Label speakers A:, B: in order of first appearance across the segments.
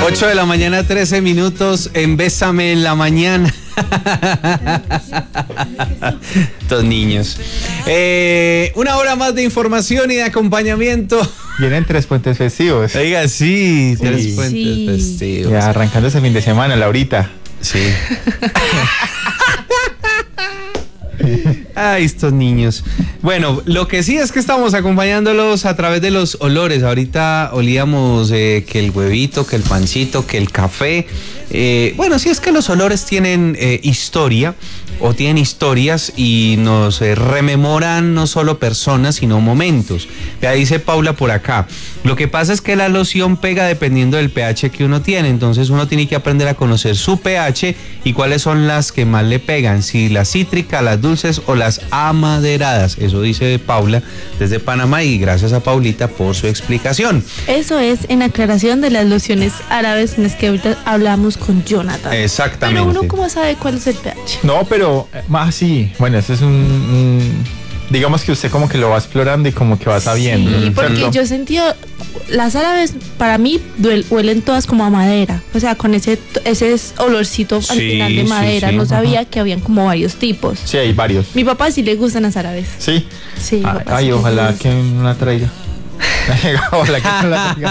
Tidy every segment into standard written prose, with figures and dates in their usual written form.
A: 8 de la mañana, 13 minutos en Bésame en la mañana. Estos niños. Una hora más de información y de acompañamiento.
B: Vienen 3 puentes festivos.
A: Oiga, sí, 3 puentes festivos.
B: Ya arrancando ese fin de semana, Laurita.
A: Sí. Ay, estos niños. Bueno, lo que sí es que estamos acompañándolos a través de los olores. Ahorita olíamos que el huevito, que el pancito, que el café. Bueno, sí es que los olores tienen historia o tienen historias y nos rememoran no solo personas, sino momentos. Ya dice Paula por acá. Lo que pasa es que la loción pega dependiendo del pH que uno tiene. Entonces uno tiene que aprender a conocer su pH y cuáles son las que más le pegan. Si las cítricas, las dulces o las amaderadas. Eso dice Paula desde Panamá y gracias a Paulita por su explicación.
C: Eso es en aclaración de las lociones árabes en las que ahorita hablamos con Jonathan.
A: Exactamente.
C: Pero uno cómo sabe cuál es el pH.
B: No, pero más sí. Bueno, eso es digamos que usted como que lo va explorando y como que va sabiendo.
C: Sí, porque
B: ¿cierto?
C: yo he sentido, las árabes para mí huelen todas como a madera, o sea, con ese olorcito al final de madera, no sabía que habían como varios tipos.
B: Sí, hay varios.
C: Mi papá sí le gustan las árabes.
B: Sí.
C: Sí.
B: Ay,
C: sí
B: ojalá que no la traiga. Ojalá que no la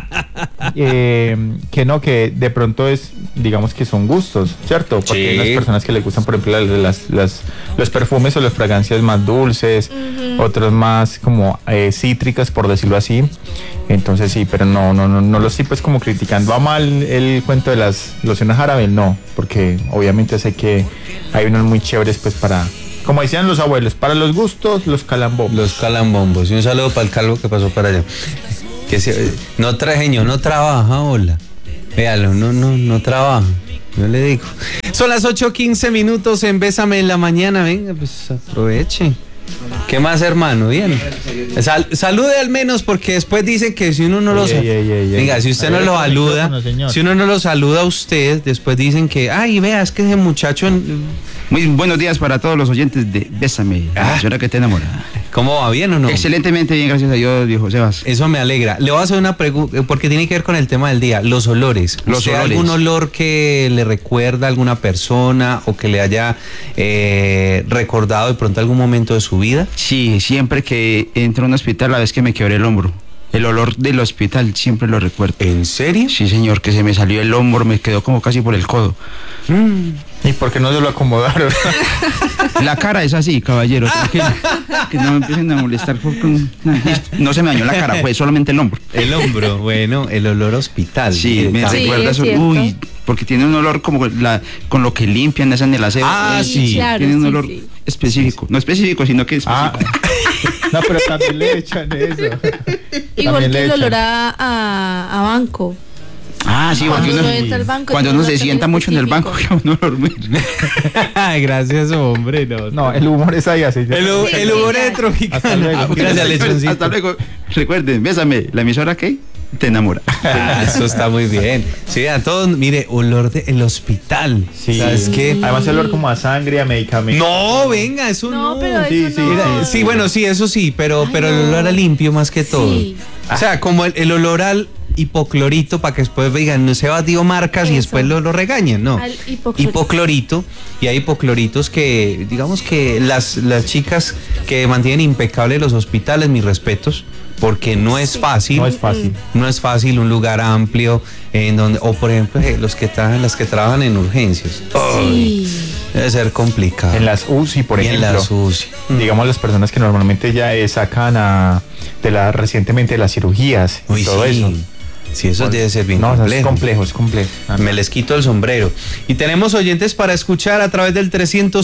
B: traiga. Que de pronto es, digamos que son gustos, ¿cierto? Porque hay unas personas que les gustan, por ejemplo, los perfumes o las fragancias más dulces, otros más como cítricas, por decirlo así. Entonces sí, pero no lo estoy pues como criticando a mal el cuento de las lociones árabes, no, porque obviamente sé que hay unos muy chéveres pues para, como decían los abuelos, para los gustos, los calambombos.
A: Los calambombos. Y un saludo para el calvo que pasó para allá. No trabaja, hola. Véalo, no trabaja. Yo le digo. Son las 8:15 minutos en Bésame en la mañana. Venga, pues aproveche. ¿Qué más, hermano? Bien. Salude al menos porque después dicen que si uno no lo saluda. Venga, si usted no lo saluda, si uno no lo saluda a usted, después dicen que, ay, vea, es que ese muchacho.
D: Muy buenos días para todos los oyentes de Bésame, la señora que te enamora.
A: ¿Cómo va? ¿Bien o no?
D: Excelentemente bien, gracias a Dios, viejo Sebas.
A: Eso me alegra. Le voy a hacer una pregunta, porque tiene que ver con el tema del día, los olores. ¿Algún olor que le recuerda a alguna persona o que le haya recordado de pronto algún momento de su vida?
D: Sí, siempre que entro a un hospital, la vez que me quebré el hombro. El olor del hospital siempre lo recuerdo.
A: ¿En serio?
D: Sí, señor, que se me salió el hombro, me quedó como casi por el codo.
B: ¿Y por qué no se lo acomodaron?
D: La cara es así, caballero. Que no me empiecen a molestar porque no se me dañó la cara, fue solamente el hombro.
A: El hombro, bueno, el olor hospital.
D: Sí, me recuerda eso. Uy, porque tiene un olor como con lo que limpian, esa en el aseo.
A: Sí,
C: claro.
D: Tiene un olor específico. No específico, sino que específico.
B: No, pero también le echan eso.
C: Igual que el olor a banco.
D: Sí, porque
C: uno entra al banco,
D: cuando uno se sienta mucho en el banco, uno dormir.
A: Gracias, hombre.
B: No, el humor es ahí así.
A: El humor es tropicano.
B: Hasta luego.
A: Gracias, lechoncito.
D: Hasta luego. Recuerden, Bésame, la emisora que te enamora.
A: Eso está muy bien. Sí, a todos, mire, olor del hospital.
B: Sí.
A: ¿Sabes qué?
B: Además el olor como a sangre, a medicamentos.
A: No, venga, eso no.
C: Pero
B: Sí,
C: eso no.
A: Sí, bueno, sí, eso sí, pero el olor a limpio más que todo.
C: Sí.
A: O sea, como el olor al hipoclorito para que después digan, no se dio marcas y después lo regañen, ¿no?
C: Al
A: Hipoclorito. Y hay hipocloritos que, digamos que las chicas que mantienen impecables los hospitales, mis respetos, porque no es fácil.
B: No es fácil.
A: No es fácil un lugar amplio en donde, o por ejemplo, las que trabajan en urgencias.
C: Sí.
A: Debe ser complicado.
B: En las UCI, por ejemplo.
A: En las UCI.
B: Digamos las personas que normalmente ya sacan recientemente de las cirugías y todo eso.
A: Sí, eso debe ser bien
B: complejo. Es complejo.
A: Me les quito el sombrero. Y tenemos oyentes para escuchar a través del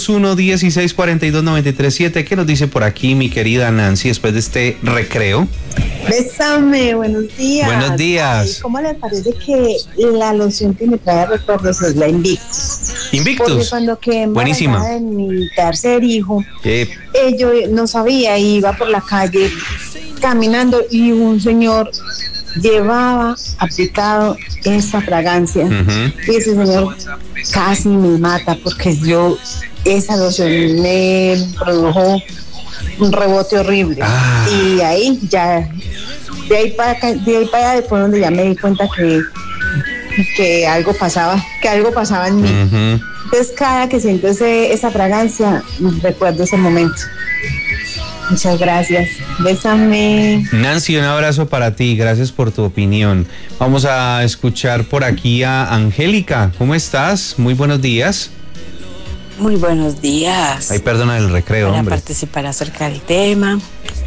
A: 301-1642-937. ¿Qué nos dice por aquí mi querida Nancy después de este recreo?
E: Bésame, buenos días.
A: Buenos días.
E: Ay, ¿cómo les parece que la loción que me trae recuerdos es la Invictus?
A: Invictus.
E: Porque cuando quedé
A: Buenísima.
E: embarazada de mi tercer hijo, yo no sabía, iba por la calle caminando y un señor llevaba aplicado esa fragancia. Y ese señor casi me mata porque esa loción me produjo un rebote horrible. Y de ahí para allá fue donde ya me di cuenta que algo pasaba en mí. Entonces cada que siento esa fragancia, recuerdo ese momento. Muchas gracias. Bésame.
A: Nancy, un abrazo para ti. Gracias por tu opinión. Vamos a escuchar por aquí a Angélica. ¿Cómo estás? Muy buenos días.
F: Muy buenos días.
A: Ay, perdona el recreo,
F: para
A: hombre.
F: participar acerca del tema.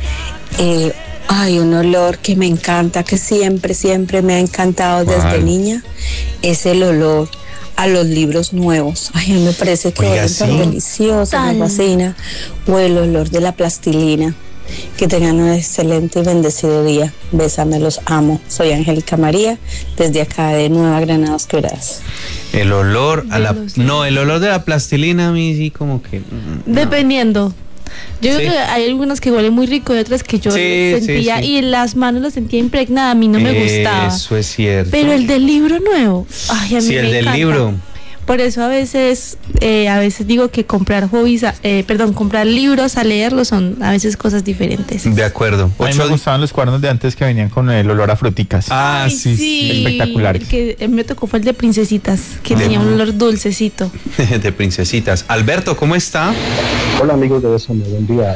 F: Hay un olor que me encanta, que siempre me ha encantado desde niña. Es el olor a los libros nuevos. Ay, a mí me parece que huelen tan delicioso, me fascina. O el olor de la plastilina. Que tengan un excelente y bendecido día. Bésame, los amo. Soy Angélica María, desde acá de Nueva Granados Quebradas.
A: El olor a la... No, el olor de la plastilina a mí sí como que...
C: Dependiendo. Yo creo que hay algunas que huelen muy rico y otras que yo sentía y en las manos las sentía impregnada, a mí no me gustaba.
A: Eso es cierto.
C: Pero el del libro nuevo, ay, a mí me encanta.
A: el del libro.
C: Por eso a veces digo que comprar comprar libros a leerlos son a veces cosas diferentes.
A: De acuerdo.
B: A mí me gustaban los cuadernos de antes que venían con el olor a fruticas.
C: Ay, sí.
B: Espectaculares.
C: El que me tocó fue el de princesitas, que tenía un olor dulcecito.
A: De princesitas. Alberto, ¿cómo está?
G: Hola amigos de Bésame, buen día.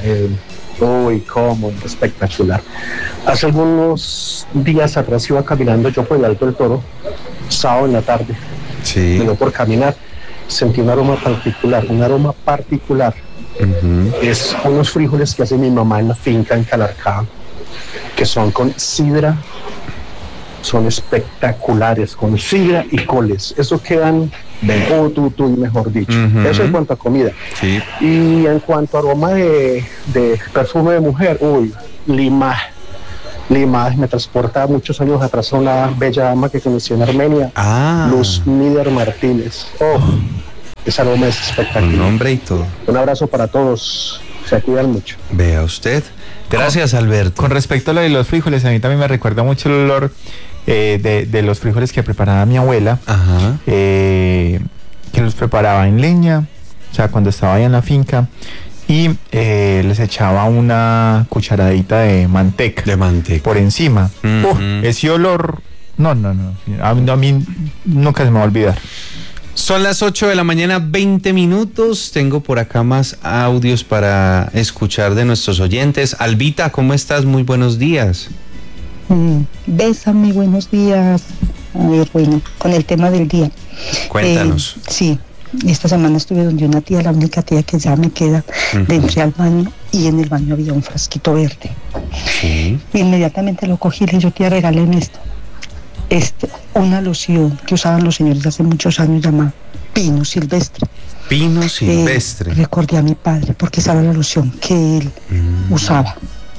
G: Cómo espectacular. Hace algunos días atrás iba caminando yo por el Alto del Toro, sábado en la tarde.
A: Sí.
G: Pero por caminar sentí un aroma particular. Es unos frijoles que hace mi mamá en la finca en Calarcá, que son con sidra, son espectaculares, con sidra y coles. Eso quedan de mejor dicho. Eso en cuanto a comida.
A: Sí.
G: Y en cuanto a aroma de perfume de mujer, Lima me transporta muchos años atrás a una bella dama que conocí en Armenia, Luz Nieder Martínez. Ese aroma es espectacular.
A: Un nombre y todo.
G: Un abrazo para todos, se cuidan mucho.
A: Vea usted. Gracias, Alberto.
B: Con respecto a lo de los frijoles, a mí también me recuerda mucho el olor de los frijoles que preparaba mi abuela, que los preparaba en leña, o sea, cuando estaba ahí en la finca, y les echaba una cucharadita de manteca. Por encima. Ese olor, no. A mí nunca se me va a olvidar.
A: Son las 8 de la mañana, 20 minutos. Tengo por acá más audios para escuchar de nuestros oyentes. Albita, ¿cómo estás? Muy buenos días.
H: Bésame, buenos días. A ver, bueno, con el tema del día.
A: Cuéntanos.
H: Sí, esta semana estuve donde una tía, la única tía que ya me queda, de entré al baño y en el baño había un frasquito verde.
A: Sí.
H: Inmediatamente lo cogí y le dije, yo tía, regáleme esto. Una loción que usaban los señores hace muchos años llamada Pino Silvestre.
A: Pino Silvestre.
H: Recordé a mi padre porque esa era la loción que él usaba.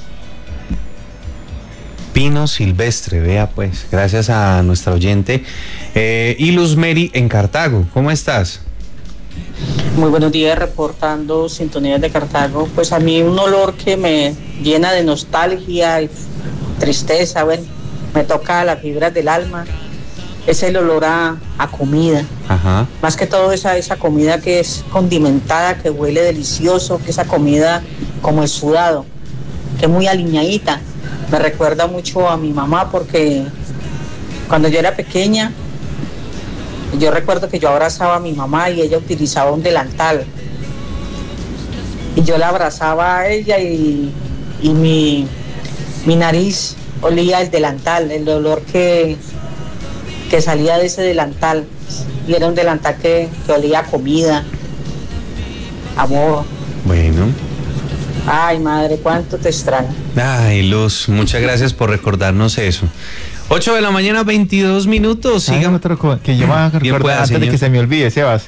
A: Pino Silvestre, vea pues, gracias a nuestra oyente. Y Luz Mary en Cartago, ¿cómo estás?
I: Muy buenos días, reportando sintonías de Cartago. Pues a mí un olor que me llena de nostalgia y tristeza, bueno, me toca las fibras del alma, es el olor a comida.
A: Ajá.
I: Más que todo esa comida que es condimentada, que huele delicioso, que esa comida como el sudado, que es muy aliñadita. Me recuerda mucho a mi mamá porque cuando yo era pequeña, yo recuerdo que yo abrazaba a mi mamá y ella utilizaba un delantal. Y yo la abrazaba a ella y mi nariz olía el delantal, el olor que salía de ese delantal. Y era un delantal que olía a comida, amor.
A: Bueno.
I: Ay, madre, cuánto te extraño.
A: Ay, Luz, muchas gracias por recordarnos eso. 8 de la mañana, 22 minutos.
B: Sigan otro que yo me voy a recordar antes de que se me olvide, Sebas.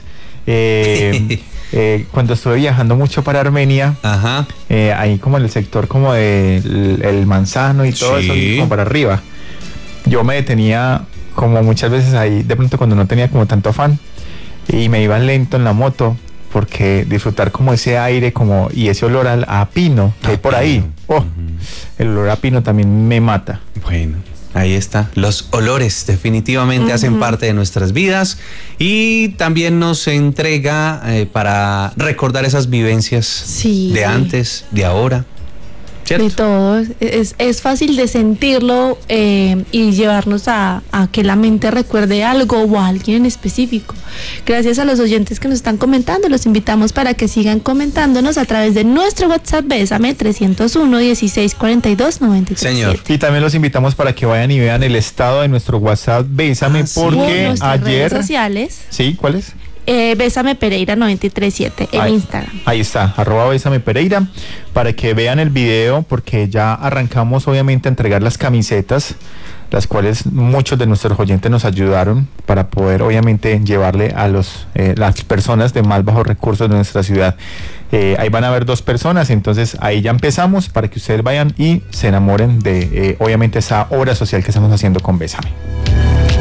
B: Cuando estuve viajando mucho para Armenia, ahí como en el sector como de el Manzano y todo eso, como para arriba, yo me detenía como muchas veces ahí, de pronto cuando no tenía como tanto afán, y me iba lento en la moto, porque disfrutar como ese aire como y ese olor a pino que hay por ahí, el olor a pino también me mata.
A: Bueno, ahí está. Los olores definitivamente hacen parte de nuestras vidas y también nos entrega para recordar esas vivencias de antes, de ahora. ¿cierto?
C: De todo, es fácil de sentirlo y llevarnos a que la mente recuerde algo o a alguien en específico. Gracias a los oyentes que nos están comentando, los invitamos para que sigan comentándonos a través de nuestro WhatsApp Bésame 301 16 42 93.
A: Señor.
B: Y también los invitamos para que vayan y vean el estado de nuestro WhatsApp Bésame, porque
C: nuestras
B: ayer...
C: redes sociales.
B: ¿Sí? ¿Cuál es?
C: Bésame Pereira 937 en Instagram.
B: Ahí está, @Bésame Pereira, para que vean el video, porque ya arrancamos obviamente a entregar las camisetas, las cuales muchos de nuestros oyentes nos ayudaron para poder obviamente llevarle a las personas de más bajos recursos de nuestra ciudad. Ahí van a haber 2 personas, entonces ahí ya empezamos para que ustedes vayan y se enamoren de obviamente esa obra social que estamos haciendo con Bésame.